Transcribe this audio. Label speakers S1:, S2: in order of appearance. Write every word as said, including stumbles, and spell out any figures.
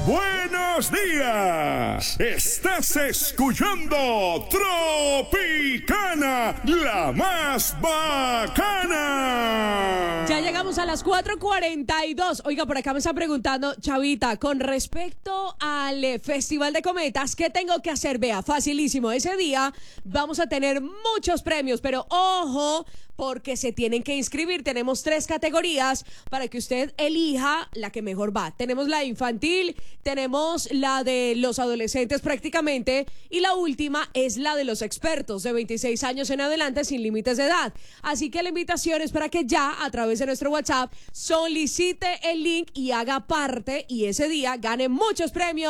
S1: Buenos días. Estás escuchando Tropicana, la más bacana.
S2: Ya llegamos a las cuatro cuarenta y dos. Oiga, por acá me están preguntando, Chavita, con respecto al eh, Festival de Cometas, ¿qué tengo que hacer? Vea, facilísimo. Ese día vamos a tener muchos premios, pero ojo, porque se tienen que inscribir. Tenemos tres categorías para que usted elija la que mejor va. Tenemos la infantil, tenemos la de los adolescentes prácticamente, y la última es la de los expertos de veintiséis años en adelante sin límites de edad. Así que la invitación es para que ya a través de nuestro WhatsApp solicite el link y haga parte, y ese día gane muchos premios.